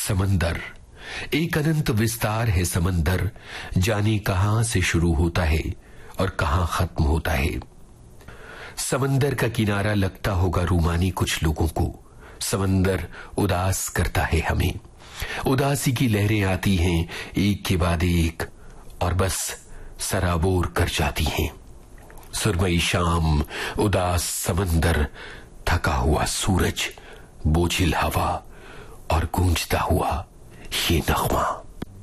समंदर एक अनंत विस्तार है। समंदर जाने कहां से शुरू होता है और कहां खत्म होता है। समंदर का किनारा लगता होगा रूमानी कुछ लोगों को। समंदर उदास करता है हमें। उदासी की लहरें आती हैं एक के बाद एक और बस सराबोर कर जाती हैं। सुरमई शाम, उदास समंदर, थका हुआ सूरज, बोझिल हवा और गूंजता हुआ ये नगमा।